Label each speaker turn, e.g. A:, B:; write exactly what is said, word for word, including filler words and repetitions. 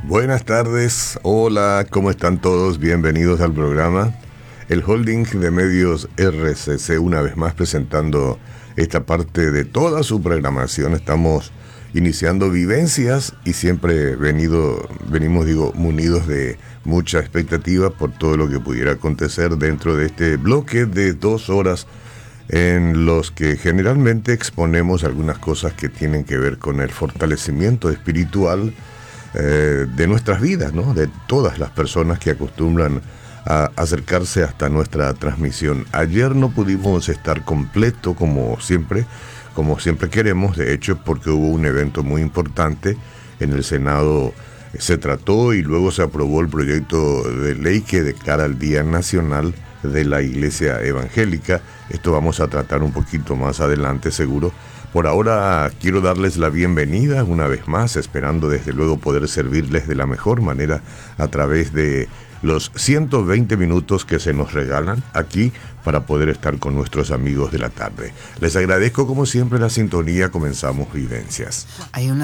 A: Buenas tardes, hola, ¿cómo están todos? Bienvenidos al programa. El Holding de Medios R C C una vez más presentando esta parte de toda su programación. Estamos iniciando vivencias y siempre venido, venimos, digo, munidos de mucha expectativa por todo lo que pudiera acontecer dentro de este bloque de dos horas en los que generalmente exponemos algunas cosas que tienen que ver con el fortalecimiento espiritual eh, de nuestras vidas, ¿no? De todas las personas que acostumbran a acercarse hasta nuestra transmisión. Ayer no pudimos estar completo como siempre, como siempre queremos, de hecho, porque hubo un evento muy importante en el Senado. Se trató y luego se aprobó el proyecto de ley que declara el Día Nacional de la Iglesia Evangélica. Esto vamos a tratar un poquito más adelante, seguro. Por ahora quiero darles la bienvenida una vez más, esperando desde luego poder servirles de la mejor manera a través de los ciento veinte minutos que se nos regalan aquí para poder estar con nuestros amigos de la tarde. Les agradezco como siempre la sintonía. Comenzamos Vivencias.
B: Hay una